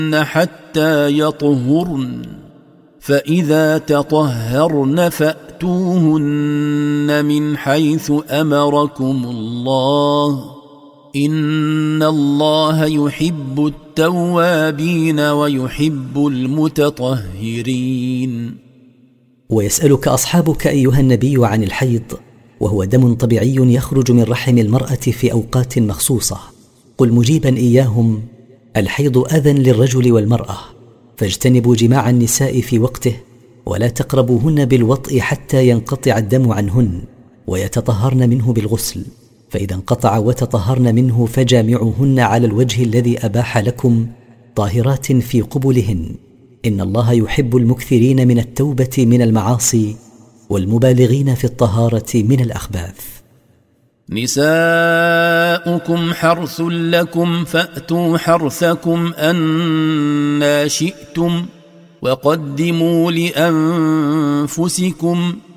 حتى يطهرن، فإذا تطهرن فأتوهن من حيث أمركم الله، إن الله يحب التوابين ويحب المتطهرين. ويسألك أصحابك أيها النبي عن الحيض، وهو دم طبيعي يخرج من رحم المرأة في أوقات مخصوصة. قل مجيبا إياهم: الحيض أذى للرجل والمرأة، فاجتنبوا جماع النساء في وقته، ولا تقربوهن بالوطء حتى ينقطع الدم عنهن، ويتطهرن منه بالغسل، فإذا انقطع وتطهرن منه فجامعوهن على الوجه الذي أباح لكم، طاهرات في قبلهن، إن الله يحب المكثرين من التوبة من المعاصي والمبالغين في الطهارة من الأخباث. نساؤكم حرث لكم فأتوا حرثكم أنى شئتم، وقدموا لأنفسكم،